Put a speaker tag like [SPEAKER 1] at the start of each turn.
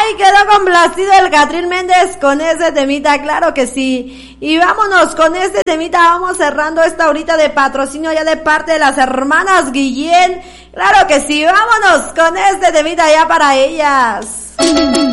[SPEAKER 1] Ay, quedó complacido el Catrín Méndez con ese temita, claro que sí. Y vámonos con este temita, vamos cerrando esta horita de patrocinio ya de parte de las hermanas Guillén. Claro que sí, vámonos con este temita ya para ellas.